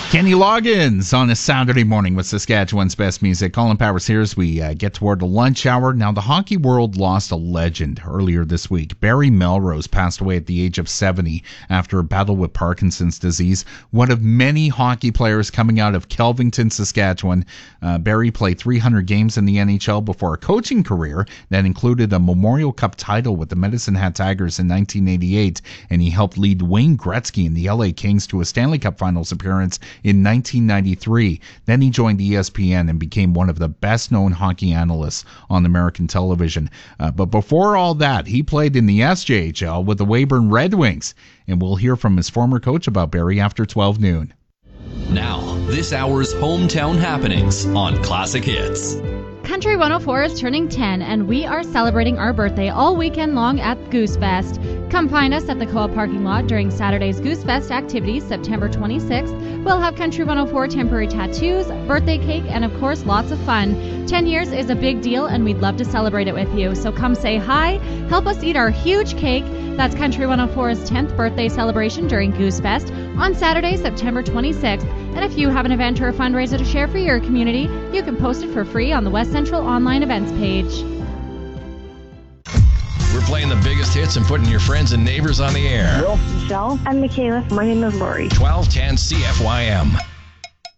Kenny Loggins on a Saturday morning with Saskatchewan's best music. Colin Powers here as we get toward the lunch hour. Now, the hockey world lost a legend earlier this week. Barry Melrose passed away at the age of 70 after a battle with Parkinson's disease. One of many hockey players coming out of Kelvington, Saskatchewan. Barry played 300 games in the NHL before a coaching career that included a Memorial Cup title with the Medicine Hat Tigers in 1988, and he helped lead Wayne Gretzky and the LA Kings to a Stanley Cup Finals appearance in 1993. Then he joined ESPN and became one of the best-known hockey analysts on American television. But before all that, he played in the SJHL with the Weyburn Red Wings, and we'll hear from his former coach about Barry after 12 noon. Now, this hour's hometown happenings on Classic Hits. Country 104 is turning 10, and we are celebrating our birthday all weekend long at Goose Fest. Come find us at the Co-op parking lot during Saturday's Goose Fest activities, September 26th. We'll have Country 104 temporary tattoos, birthday cake, and of course, lots of fun. 10 years is a big deal, and we'd love to celebrate it with you. So come say hi, help us eat our huge cake. That's Country 104's 10th birthday celebration during Goose Fest on Saturday, September 26th. And if you have an event or a fundraiser to share for your community, you can post it for free on the West Central online events page. We're playing the biggest hits and putting your friends and neighbors on the air. Michelle. I'm Michaela. My name is Lori. 1210 CFYM.